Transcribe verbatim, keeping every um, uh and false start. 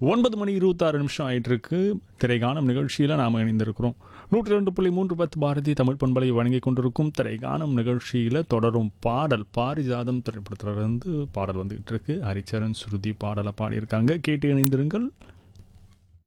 ஒன்பது மணி இருபத்தாறு நிமிஷம் ஆயிட்டு இருக்கு. திரைகானம் நிகழ்ச்சியில் நாம் இணைந்திருக்கிறோம். நூற்றி ரெண்டு புள்ளி மூன்று பத்து பாரதி தமிழ் பண்பலை வழங்கி கொண்டிருக்கும் திரைகானம் நிகழ்ச்சியில் தொடரும் பாடல் பாரிஜாதம் திரைப்படத்திலிருந்து பாடல் வந்துகிட்டு இருக்கு. ஹரிச்சரன் ஸ்ருதி பாடலை பாடியிருக்காங்க. கேட்டு இணைந்திருங்கள்.